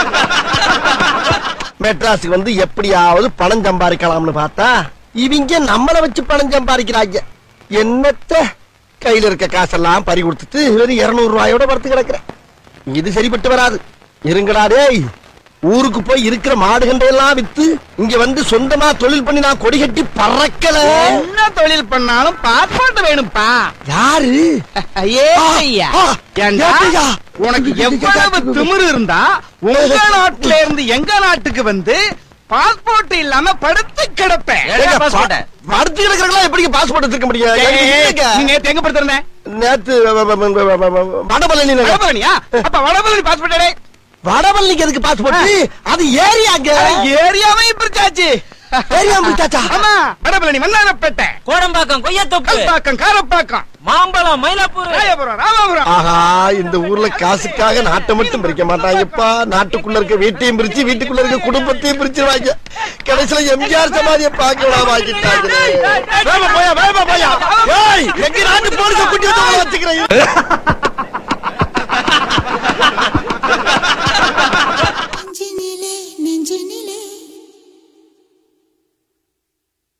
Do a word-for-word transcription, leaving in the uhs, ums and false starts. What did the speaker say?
மெட்ராஸுக்கு வந்து எப்படியாவது பணம் சம்பாதிக்கலாம்னு பார்த்தா இவங்க நம்மள வச்சு பணம் சம்பாதிக்கிறாங்க. என்னத்த கையில இருக்க காசெல்லாம் பறி கொடுத்துட்டு வெறும் இருநூறு ரூபாயோட படுத்து கிடக்குறேன். இது சரிப்பட்டு வராது. இருங்கடா டேய், ஊருக்கு போய் இருக்கிற மாடுகண்டையெல்லாம் வித்து இங்க வந்து சொந்தமா தொழில் பண்ணி நான் கொடி கட்டி பறக்கல. என்ன தொழில் பண்ணாலும் பாஸ்போர்ட் வேணும்பா. யாரு? உனக்கு எவ்வளவு திமிரு இருந்தா உங்க நாட்டுல இருந்து எங்க நாட்டுக்கு வந்து பாஸ்போர்ட் இல்லாம படுத்து கிடப்பேன். படுத்து கிடக்கிறா எப்படி பாஸ்போர்ட் எடுத்துக்க முடியும்? நேத்து எங்க படுத்திருந்தேன்? நேத்து வடபழனி. வடபழனியா? அப்ப வடபழனி பாஸ்போர்ட். வடபழனிக்கு எதுக்கு பாஸ்போர்ட்? அது ஏரியாங்க. ஏரியாவே பிரிச்சாச்சு. ஏரியா பிரிச்சாச்சா? ஆமா. வடபழனி மன்னாரப்பேட்டை, கோடம்பாக்கம், கொய்யாத்தோப்பு, கல்பாக்கம், காரப்பாக்கம், மாம்பழம், மயிலாப்பூர், ராயபுரம், ராமபுரம். ஆஹா, இந்த ஊர்ல காசுக்காக நாட்டை மட்டும் பிரிக்க மாட்டாங்கப்பா. நாட்டுக்குள்ள இருக்க வீட்டையும் பிரிச்சு வீட்டுக்குள்ள இருக்க குடும்பத்தையும் பிரிச்சிருவாங்க. கடைசியில எம்ஜிஆர் சமாதியை பார்க்கலாம் வாங்கிட்டாங்க. வேமா போயா, வேமா போயா. எங்க நாட்டு போலீஸை கூட்டி வந்து வச்சுக்கிறேன்.